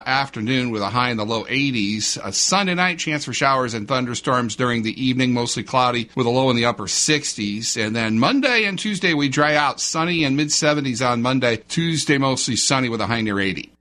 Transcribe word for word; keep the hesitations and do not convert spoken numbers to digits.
afternoon with a high in the low eighties. A Sunday night, chance for showers and thunderstorms during the evening, mostly cloudy with a low in the upper sixties. And then Monday and Tuesday, we dry out, sunny and mid seventies on Monday. Tuesday, mostly sunny with a high near eighty.